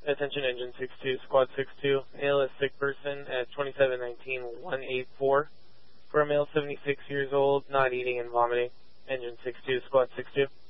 Attention Engine 62, Squad 62. Male is sick person at 2719-184. For a male 76 years old, not eating and vomiting. Engine 62, Squad 62.